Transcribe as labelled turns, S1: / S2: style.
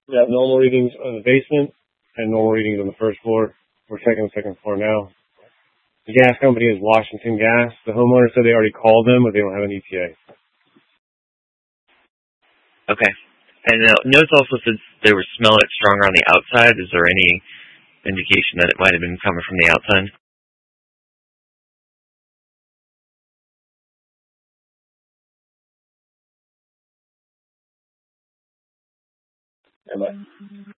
S1: We have normal readings on the basement and normal readings on the first floor. We're checking the second floor now. The gas company is Washington Gas. The homeowner said they already called them, but they don't have an ETA.
S2: Okay. And notes also said they were smelling it stronger on the outside. Is there any indication that it might have been coming from the outside?
S1: Am I?